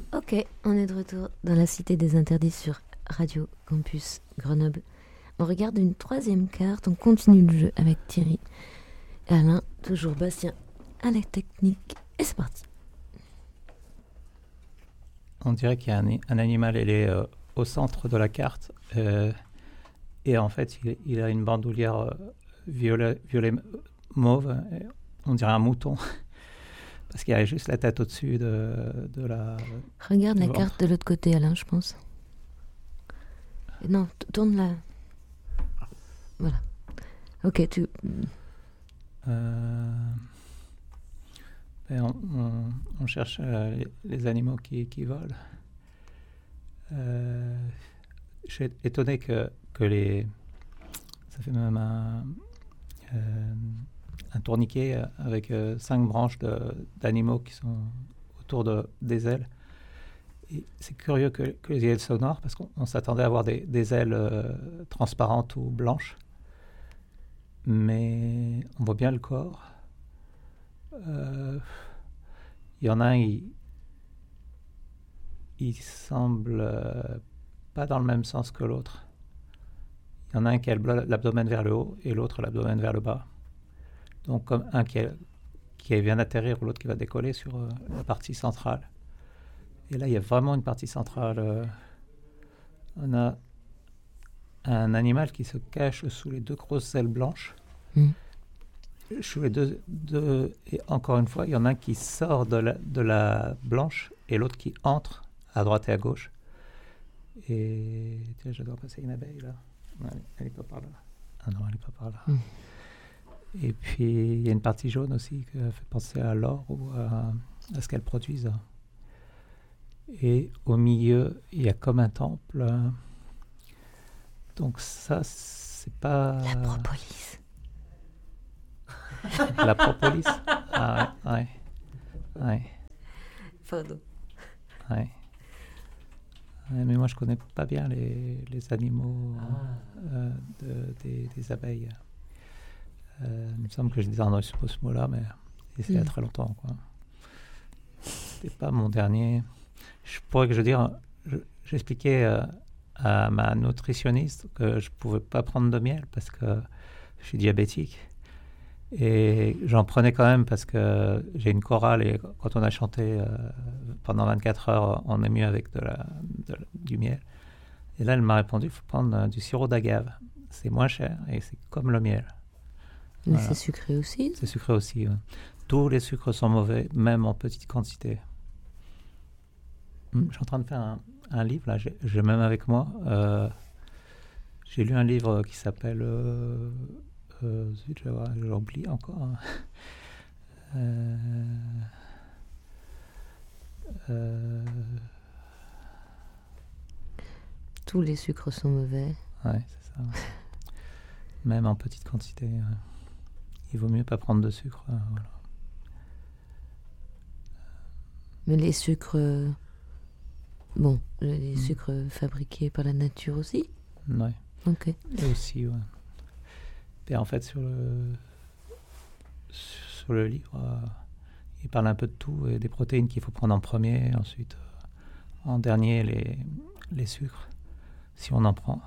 Ok, on est de retour dans la Cité des Interdits sur Radio Campus Grenoble. On regarde une troisième carte, on continue le jeu avec Thierry. Alain, toujours Bastien à la technique. Et c'est parti. On dirait qu'il y a un animal, il est au centre de la carte. Et en fait, il a une bandoulière violet mauve. On dirait un mouton. Parce qu'il a juste la tête au-dessus de la... Regarde la carte de l'autre côté, Alain, je pense. Non, tourne-la. Voilà. Ok, tu... on cherche les animaux qui volent. Je suis étonné que les... Ça fait même un tourniquet avec 5 branches d'animaux qui sont autour des ailes. Et c'est curieux que les ailes soient noires parce qu'on s'attendait à avoir des ailes transparentes ou blanches. Mais on voit bien le corps. Il y en a un, il semble pas dans le même sens que l'autre. Il y en a un qui a l'abdomen vers le haut et l'autre l'abdomen vers le bas. Donc comme un qui vient d'atterrir ou l'autre qui va décoller sur la partie centrale. Et là, il y a vraiment une partie centrale. On a un animal qui se cache sous les 2 grosses ailes blanches. Sous les deux, et encore une fois, il y en a un qui sort de la blanche et l'autre qui entre à droite et à gauche. Et tiens, je dois passer une abeille là. Non, elle n'est pas par là. Ah non, elle n'est pas par là. Et puis, il y a une partie jaune aussi qui fait penser à l'or ou à ce qu'elles produisent. Et au milieu, il y a comme un temple. Donc ça, c'est pas... La propolis. La propolis. Ah ouais. Pardon. Ouais. Mais moi, je connais pas bien les animaux des abeilles. Il me semble que je disais un ce mot-là, mais c'est il y a très longtemps, quoi. C'était pas mon dernier. J'expliquais à ma nutritionniste que je pouvais pas prendre de miel parce que je suis diabétique. Et j'en prenais quand même parce que j'ai une chorale et quand on a chanté pendant 24 heures, on est mieux avec du miel. Et là, elle m'a répondu, il faut prendre du sirop d'agave. C'est moins cher et c'est comme le miel. Mais voilà. C'est sucré aussi. C'est sucré aussi, ouais. Tous les sucres sont mauvais, même en petite quantité. Je suis en train de faire un livre, là, j'ai même avec moi. J'ai lu un livre qui s'appelle... j'oublie encore. Tous les sucres sont mauvais. Ouais, c'est ça. Même en petite quantité. Il vaut mieux pas prendre de sucre. Voilà. Mais les sucres... les sucres fabriqués par la nature aussi. Ouais. Ok. Et aussi, ouais. Et en fait, sur le livre, il parle un peu de tout et des protéines qu'il faut prendre en premier, ensuite en dernier les sucres, si on en prend.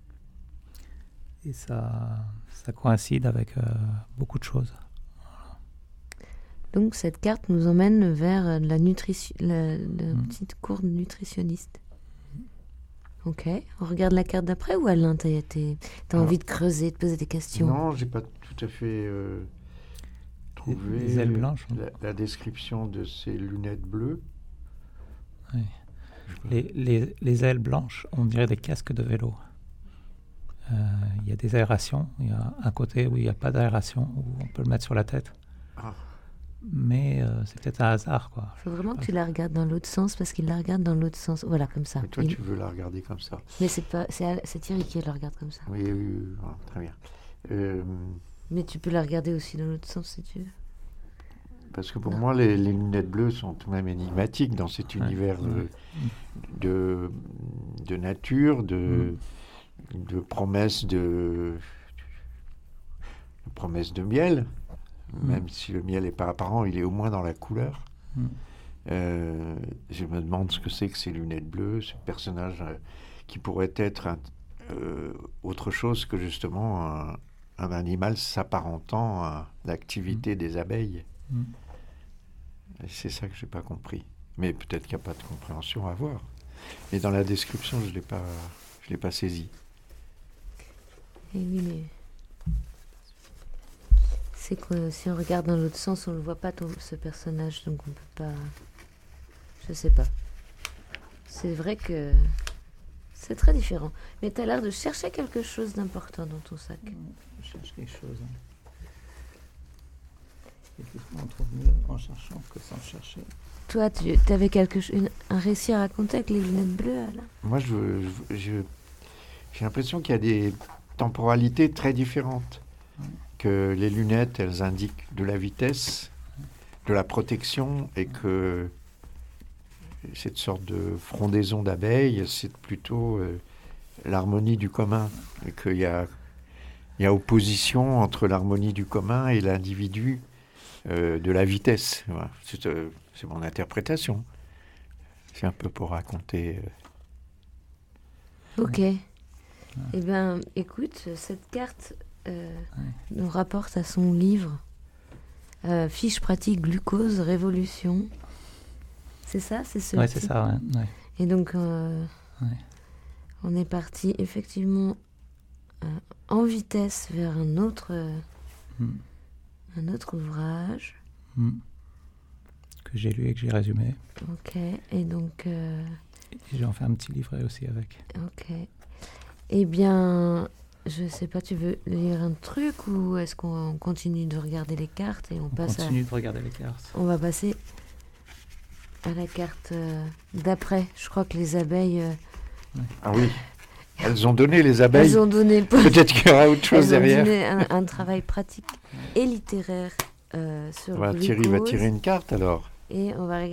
Et ça coïncide avec beaucoup de choses. Voilà. Donc cette carte nous emmène vers la petite cour nutritionniste. Ok, on regarde la carte d'après ou Alain, t'as envie de creuser, de poser des questions? Non, j'ai pas tout à fait trouvé les ailes blanches, la description de ces lunettes bleues. Oui. Les ailes blanches, on dirait des casques de vélo. Il y a des aérations, il y a un côté où il n'y a pas d'aération, où on peut le mettre sur la tête. Ah. Mais c'est peut-être un hasard, quoi. Il faut vraiment que tu la regardes dans l'autre sens, parce qu'il la regarde dans l'autre sens. Voilà, comme ça. Mais toi, tu veux la regarder comme ça. Mais c'est Thierry qui la regarde comme ça. Oui, très bien. Mais tu peux la regarder aussi dans l'autre sens, si tu veux. Parce que pour moi, les lunettes bleues sont tout de même énigmatiques dans cet univers de nature, de promesses de miel. Même si le miel n'est pas apparent, il est au moins dans la couleur. Je me demande ce que c'est que ces lunettes bleues, ce personnage qui pourrait être autre chose que justement un animal s'apparentant à l'activité des abeilles. Et c'est ça que je n'ai pas compris. Mais peut-être qu'il n'y a pas de compréhension à avoir. Mais dans la description, je l'ai pas saisi. Et oui, mais c'est que si on regarde dans l'autre sens, on ne le voit pas, ce personnage, donc on ne peut pas... Je sais pas. C'est vrai que c'est très différent. Mais tu as l'air de chercher quelque chose d'important dans ton sac. Je cherche quelque chose. Et on trouve mieux en cherchant que sans chercher. Toi, tu avais un récit à raconter avec les lunettes bleues, Alain? Moi, j'ai l'impression qu'il y a des temporalités très différentes. Que les lunettes, elles indiquent de la vitesse, de la protection, et que cette sorte de frondaison d'abeilles, c'est plutôt l'harmonie du commun. Et qu'il y a opposition entre l'harmonie du commun et l'individu de la vitesse. Voilà. C'est mon interprétation. C'est un peu pour raconter... Ok. Eh bien, écoute, cette carte nous rapporte à son livre Fiche pratique glucose révolution. C'est ça? C'est ce Oui, c'est ça, ouais. Et donc, on est parti effectivement en vitesse vers un autre ouvrage. Que j'ai lu et que j'ai résumé. Ok, et donc... Et j'en fais un petit livret aussi avec. Ok. Eh bien, je sais pas, tu veux lire un truc ou est-ce qu'on continue de regarder les cartes et on continue de regarder les cartes. On va passer à la carte d'après. Je crois que les abeilles... Ah oui, elles ont donné les abeilles. Elles ont donné... Peut-être qu'il y aura autre chose derrière. Elles ont donné un travail pratique et littéraire sur glucose. Thierry va tirer une carte alors. Et on va